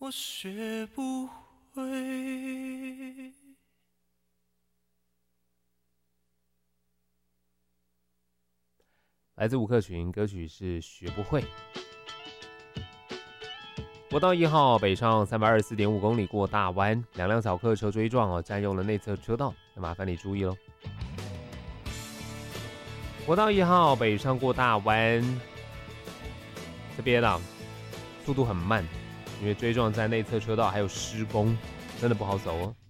我学不会。 来自吴克群，歌曲是《学不会》。国道1号北上324.5公里过大弯，两辆小客车追撞占用了内侧车道，那麻烦你注意喽。国道1号北上过大弯，这边速度很慢，因为追撞在内侧车道还有施工，真的不好走哦。